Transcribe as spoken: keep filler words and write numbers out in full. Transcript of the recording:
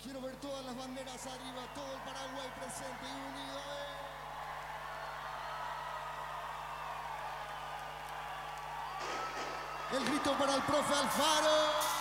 Quiero ver todas las banderas arriba, todo el Paraguay presente y unido. ¿eh? El grito para el profe Alfaro.